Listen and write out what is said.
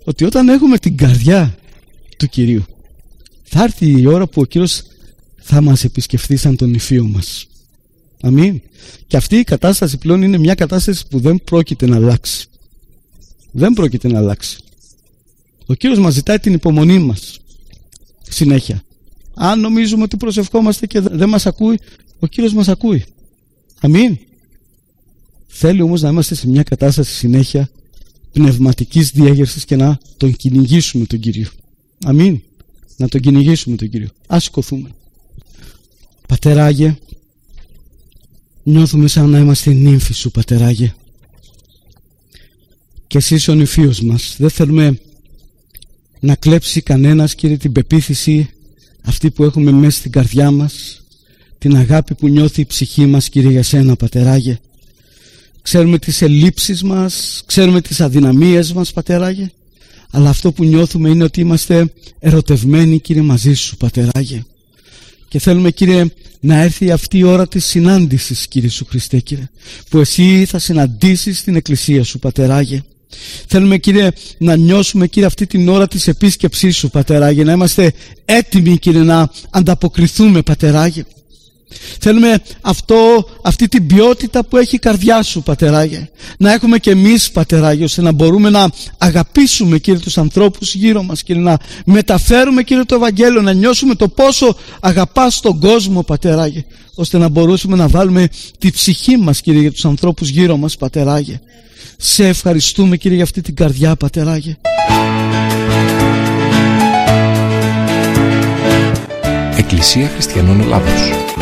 ότι όταν έχουμε την καρδιά του Κυρίου, θα έρθει η ώρα που ο Κύριος θα μας επισκεφθεί σαν τον υφείο μας. Αμήν. Και αυτή η κατάσταση πλέον είναι μια κατάσταση που δεν πρόκειται να αλλάξει. Δεν πρόκειται να αλλάξει. Ο Κύριος μας ζητάει την υπομονή μας συνέχεια. Αν νομίζουμε ότι προσευχόμαστε και δεν μας ακούει, ο Κύριος μας ακούει. Αμήν. Θέλει όμως να είμαστε σε μια κατάσταση συνέχεια πνευματικής διέγερσης και να τον κυνηγήσουμε τον Κύριο. Αμήν. Να τον κυνηγήσουμε τον Κύριο. Ας σηκωθούμε. Πατεράγε, νιώθουμε σαν να είμαστε η νύμφη σου, Πατεράγε. Και εσύ είσαι ο νηφίος μας. Δεν θέλουμε να κλέψει κανένας, Κύριε, την πεποίθηση αυτή που έχουμε μέσα στην καρδιά μας, την αγάπη που νιώθει η ψυχή μας, Κύριε, για σένα, Πατεράγε. Ξέρουμε τις ελλείψεις μας, ξέρουμε τις αδυναμίες μας, Πατεράγε, αλλά αυτό που νιώθουμε είναι ότι είμαστε ερωτευμένοι, Κύριε, μαζί σου, Πατεράγε. Και θέλουμε, Κύριε, να έρθει αυτή η ώρα της συνάντησης, Κύριε Σου Χριστέ, Κύριε, που εσύ θα συναντήσεις την Εκκλησία σου, Πατεράγε. Θέλουμε, Κύριε, να νιώσουμε, Κύριε, αυτή την ώρα της επίσκεψής σου, Πατεράγε, να είμαστε έτοιμοι, Κύριε, να ανταποκριθούμε, Πατεράγε. Θέλουμε αυτή την ποιότητα που έχει η καρδιά σου, Πατεράγε, να έχουμε και εμείς, Πατεράγε, ώστε να μπορούμε να αγαπήσουμε, Κύριε, τους ανθρώπους γύρω μας, Κύριε, να μεταφέρουμε, Κύριε, το Ευαγγέλιο, να νιώσουμε το πόσο αγαπάς τον κόσμο, Πατεράγε, ώστε να μπορούσαμε να βάλουμε τη ψυχή μας, Κύριε, για τους ανθρώπους γύρω μας, Πατεράγε. Σε ευχαριστούμε, Κύριε, για αυτή την καρδιά, Πατεράγε. Εκκλησία Χριστιανών Ελλάδος.